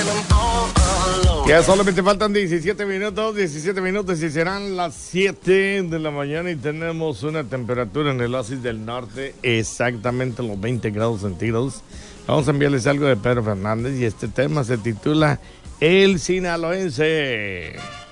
Ya solamente faltan 17 minutos y serán las 7 de la mañana y tenemos una temperatura en el Oasis del Norte exactamente los 20 grados centígrados. Vamos a enviarles algo de Pedro Fernández y este tema se titula El Sinaloense.